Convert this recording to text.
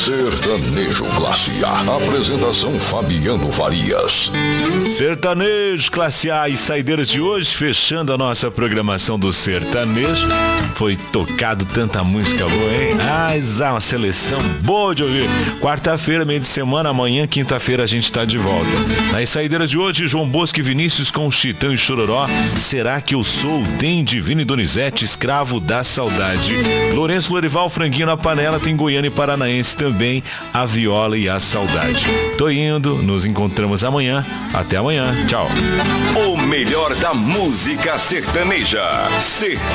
Sertanejo Classe A. Apresentação Fabiano Farias. Sertanejo Classe A e saideiras de hoje, fechando a nossa programação do sertanejo. Foi tocado tanta música boa, hein? Uma seleção boa de ouvir. Quarta-feira, meio de semana, amanhã, quinta-feira, a gente tá de volta. Nas saideiras de hoje, João Bosco e Vinícius com Chitão e Chororó. Será que eu sou? Tem Divino e Donizete, Escravo da Saudade. Lourenço Lorival, Franguinho na Panela. Tem Goiânia e Paranaense também, A Viola e a Saudade. Tô indo, nos encontramos amanhã. Até amanhã, tchau. O melhor da música sertaneja.